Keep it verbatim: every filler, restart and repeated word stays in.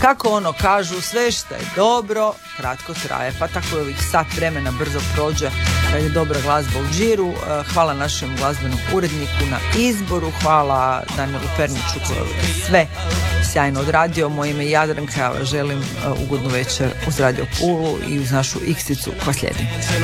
kako ono kažu, sve što je dobro kratko traje, pa tako i ovih sat vremena brzo prođe kad je dobra glazba u džiru. Hvala našem glazbenom uredniku na izboru, hvala Danielu Perniću koji je sve sjajno odradio. Moje ime je Jadranka, želim ugodnu večer uz Radio Pulu i uz našu iksicu koja slijedi.